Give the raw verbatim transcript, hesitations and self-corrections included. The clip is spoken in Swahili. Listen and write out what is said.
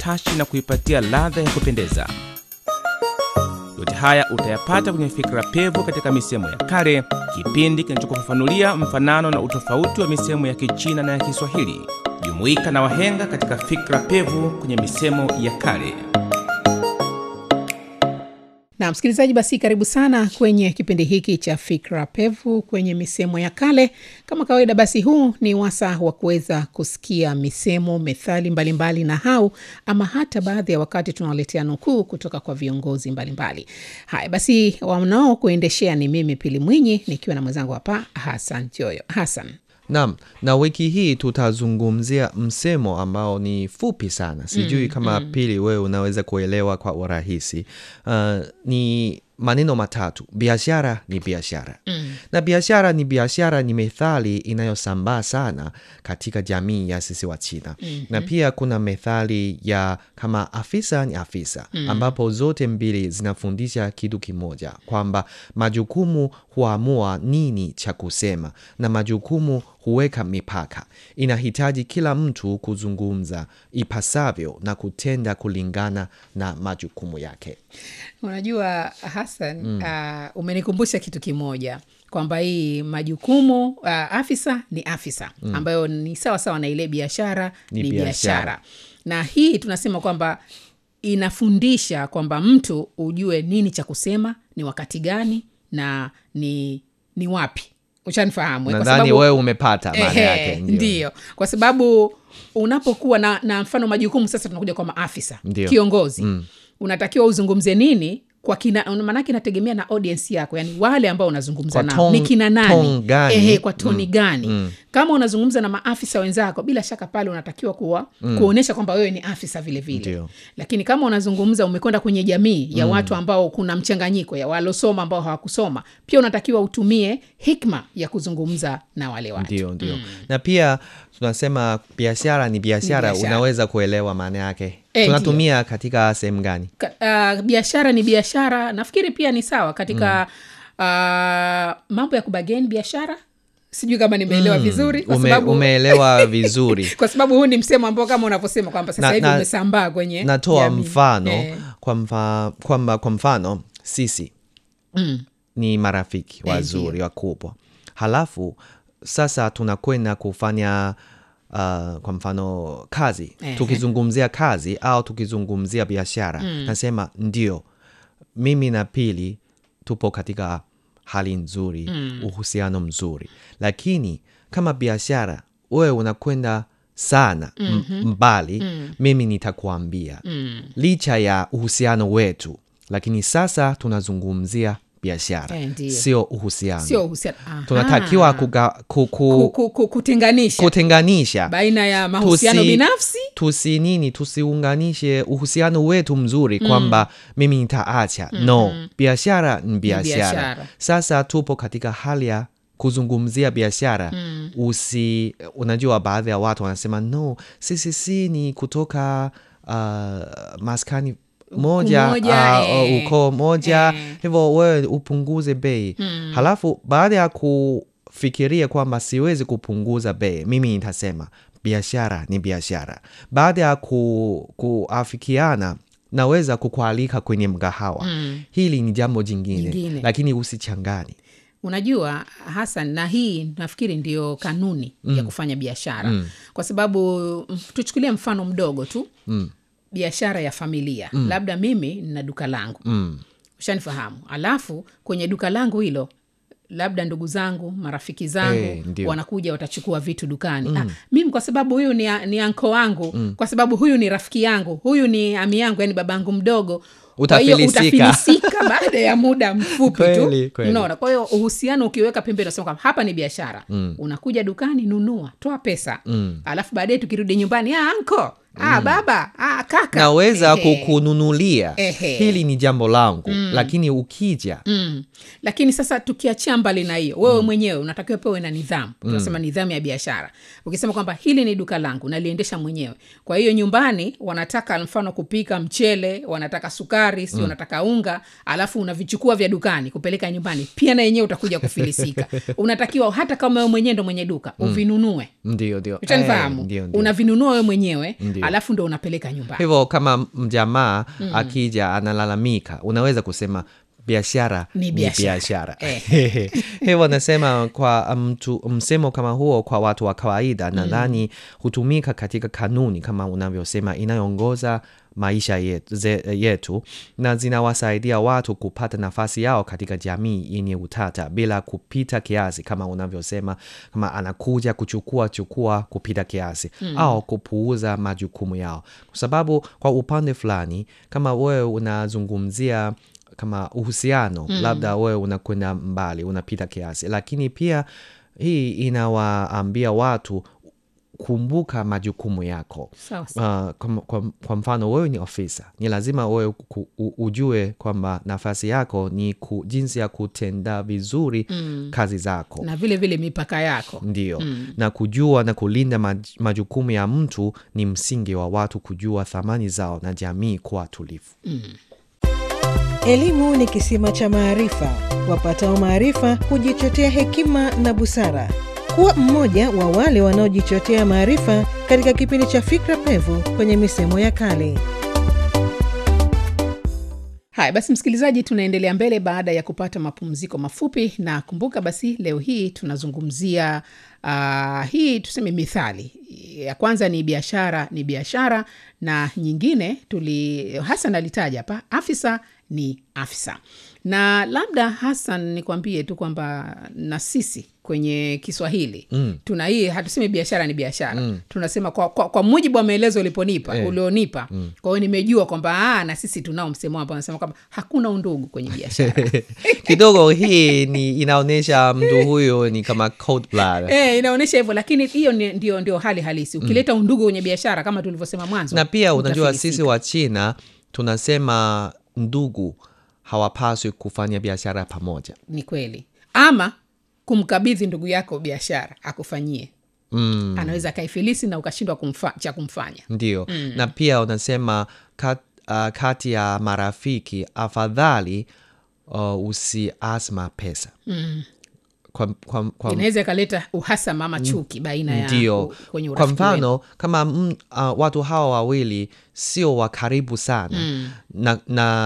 utashi na kuipatia ladha ya kupendeza. Yote haya utayapata kwenye Fikra Pevu katika misemo ya kale, kipindi kinachokufafanulia mfanano na utofauti wa misemo ya Kichina na ya Kiswahili. Jumuika na wahenga katika Fikra Pevu kwenye misemo ya kale. Na msikilizaji, basi karibu sana kwenye kipindi hiki cha Fikra Pevu kwenye misemo ya kale. Kama kawaida, basi huu ni wasaa wa kuweza kusikia misemo, methali mbalimbali na hau, ama hata baadhi ya wakati tunawaletea nukuu kutoka kwa viongozi mbalimbali. Haya basi, wanao kuendeshea ni mimi Pili Mwinyi nikiwa na mwenzangu hapa Hassan Joyo. Hassan. Naam, na wiki hii tutazungumzia msemo ambao ni fupi sana. Sijui mm, kama mm. Pili wewe unaweza kuelewa kwa urahisi. Uh, ni maneno matatu. Biashara ni biashara. Mm. Na biashara ni biashara ni methali inayosambaa sana katika jamii ya sisi wa China. Mm. Na pia kuna methali ya kama afisa ni afisa. Mm. Ambapo zote mbili zinafundisha kitu kimoja. Kwamba majukumu huamua nini cha kusema. Na majukumu huweka mipaka. Inahitaji kila mtu kuzungumza ipasavyo na kutenda kulingana na majukumu yake. Unajua Hassan, mm. uh, umenikumbusha kitu kimoja. Kwamba hii majukumu, uh, afisa ni afisa. Mm. Ambayo ni sawa sawa na ile biashara ni, ni biashara. Na hii tunasema kwamba inafundisha kwamba mtu ujue nini cha kusema, ni wakati gani na ni, ni wapi. Uchanifahamu? Nadhani wewe umepata maana yake. Ndio. Kwa sababu unapokuwa na, na mfano majukumu, sasa tunakuja kwa maafisa, ndiyo. Kiongozi. Mm. Unatakiwa uzungumze nini kwa kina, maana yake inategemea na audience yako, yani wale ambao unazungumza nao ni kina nani, ehe, kwa toni mm. gani. Mm. Kama unazungumza na maafisa wenzako, bila shaka pale unatakiwa kuwa mm. kuonesha kwamba wewe ni afisa vile vile. Ndiyo. Lakini kama unazungumza umekwenda kwenye jamii ya mm. watu ambao kuna mchanganyiko ya walosoma ambao hawakusoma, pia unatakiwa utumie hikma ya kuzungumza na wale watu. Ndio, ndio. Mm. Na pia tunasema biashara ni biashara, unaweza kuelewa maana yake. E, tunatumia ndiyo. Katika sehemu gani? Uh, biashara ni biashara, nafikiri pia ni sawa katika mm. uh, mambo ya kubageni biashara. Sijui kama nimeelewa mm. vizuri kwa Ume, sababu umeelewa vizuri. Kwa sababu huu ni msemo ambao kama unavyosema kwamba sasa hivi umesambaa kwenye natoa jamii. Mfano eh. kwa mfa, kwa, kwa mfano sisi mm. ni marafiki wazuri eh, wakubwa. Halafu sasa tunakwenda kufanya Uh, kwa mfano kazi. Eh, tukizungumzia kazi au tukizungumzia biashara. Mm. Nasema ndio, mimi na Pili tupo katika hali nzuri, mm. uhusiano mzuri. Lakini kama biashara wewe unakwenda sana mm-hmm. mbali, mm. mimi nitakuambia mm. licha ya uhusiano wetu, lakini sasa tunazungumzia biashara, eh, sio uhusiano. Sio uhusiano. Tunatakiwa kuga, kuku, kuku, kutenganisha. Kutenganisha. Baina ya mahusiano tusi, binafsi. Tusi nini, tusiunganishe uhusiano wetu mzuri mm. kwamba mimi nitaacha. Mm-hmm. No, biashara ni biashara. Sasa tupo katika hali ya kuzungumzia biashara. Mm. Usi, unajua baadhi ya watu wanasema no, sisi si ni kutoka uh, maskani moja, moja uh, eh. uko moja eh. hivyo wewe upunguze bei. Hmm. Halafu baada ya kufikiria kwamba siwezi kupunguza bei, mimi nitasema biashara ni biashara. Baada ya ku, kuafikiana naweza kukualika kwenye mgahawa. Hmm. Hili ni jambo jingine, jingine. Lakini usichangani. Unajua Hassan, na hii nafikiri ndio kanuni mm. ya kufanya biashara. Mm. Kwa sababu tuchukulie mfano mdogo tu. Mm. Biashara ya familia. Mm. Labda mimi nina duka langu. Mm. Ushanifahamu. Alafu kwenye duka langu hilo labda ndugu zangu, marafiki zangu hey, wanakuja watachukua vitu dukani. Mm. Ah, mimi kwa sababu huyu ni, ni anko wangu, mm. kwa sababu huyu ni rafiki yangu, huyu ni ami yangu, yani babangu mdogo, utafilisika, utafilisika baada ya muda mfupi tu. Unaona? Kwa hiyo uhusiano ukiweka pembeni unasema kwamba hapa ni biashara. Mm. Unakuja dukani, nunua, toa pesa. Mm. Alafu baadaye tukirudi nyumbani, ah anko, ah baba, ah kaka, naweza ehe. kukununulia. Ehe. Hili ni jambo langu. Mm. Lakini ukija. Mm. Lakini sasa tukiachia mbali na hiyo, wewe mm. mwenyewe unatakiwa pewe na nidhamu. Mm. Tunasema nidhamu ya biashara. Ukisema kwamba hili ni duka langu naliendesha mwenyewe. Kwa hiyo nyumbani wanataka mfano kupika mchele, wanataka sukari, si mm. wanataka unga, alafu unavichukua vya dukani kupeleka nyumbani, pia na yenyewe utakuja kufilisika. Unatakiwa hata kama wewe mwenyewe ndo mwenye duka, mm. uvinunue. Ndio, ndio. Utanifahamu? Eh, ndio, ndio. Unavinunua wewe mwenyewe, ndiyo. alafu ndo unapeleka nyumbani. Hivyo kama mjamaa mm. akija analalamika, unaweza kusema biashara ni biashara. Eh. Hivyo nasema kwa mtu msemo kama huo kwa watu wa kawaida mm. nadhani hutumika katika kanuni kama unavyosema inayoongoza maisha yetu, ze, yetu na zinawasaidia watu kupata nafasi yao katika jamii yenye utata bila kupita kiasi kama unavyosema, kama anakuja kuchukua chukua kupita kiasi mm. au kupuuza majukumu yao. Kwa sababu kwa upande fulani kama wewe unazungumzia kama uhusiano mm. labda wewe unakwenda mbali, unapita kiasi, lakini pia hii inawaambia watu kumbuka majukumu yako. Sawa sawa. Uh, kwa, kwa, kwa mfano wewe ni ofisa, ni lazima wewe ku, u, ujue kwamba nafasi yako ni ku, jinsi ya kutenda vizuri mm. kazi zako na vile vile mipaka yako. Ndio mm. na kujua na kulinda maj, majukumu ya mtu ni msingi wa watu kujua thamani zao na jamii kuwa tulivu. mm. Elimu ni kisima cha maarifa. Wapatao maarifa hujichotea hekima na busara. Kuwa mmoja wa wale wanaojichotea maarifa katika kipindi cha Fikra Pevu kwenye misemo ya kale. Haya basi msikilizaji, tunaendelea mbele baada ya kupata mapumziko mafupi, na kumbuka basi leo hii tunazungumzia uh, hii tuseme mithali. Ya kwanza ni biashara ni biashara, na nyingine tuli Hassan alitaja hapa afisa ni afisa. Na labda Hassan nikwambie tu kwamba na sisi kwenye Kiswahili mm. tuna hii hatusemi biashara ni biashara mm. tunasema kwa, kwa, kwa mujibu wa maelezo uliponipa eh. ulionipa mm. kwa hiyo nimejua kwamba ah na sisi tunao msemo hapa unasema kwamba hakuna undugu kwenye biashara. Kidogo hii ni inaonesha mtu huyo ni kama cold blood. Eh, inaonesha hivyo, lakini hiyo ndio ndio hali halisi. Ukileta mm. undugu kwenye biashara kama tulivyosema mwanzo. Na pia unajua sisi wa China tunasema ndugu hawapaswi kufanya biashara pamoja. Ni kweli. Ama kumkabidhi ndugu yako biashara akufanyie. Mm. Anaweza kaifilisi na ukashindwa kumfa, cha kumfanya. Ndio. Mm. Na pia unasema kat, uh, kati ya marafiki afadhali uh, usiazma pesa. Mm. Kwa, kwa, kwa, inaweza kaleta uhasama ama chuki baina ya ndio, kwenye urafiki. Kwa mfano kama mm, uh, watu hawa wawili sio wa karibu sana mm. na, na